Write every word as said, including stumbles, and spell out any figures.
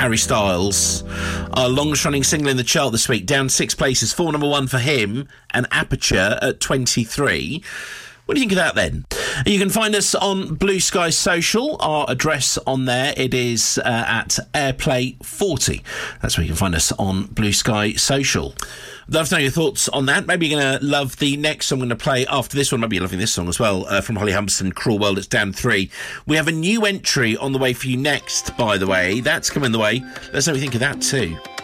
Harry Styles. Our longest-running single in the chart this week, down six places, for number one for him, and Aperture at twenty-three. What do you think of that then? You can find us on Blue Sky Social. Our address on there, it is uh, at Airplay forty. That's where you can find us on Blue Sky Social. Love to know your thoughts on that. Maybe you're going to love the next song I'm going to play after this one. Maybe you're loving this song as well, uh, from Holly Humberstone, Cruel World. It's down three. We have a new entry on the way for you next, by the way. That's coming the way. Let's know what you think of that too.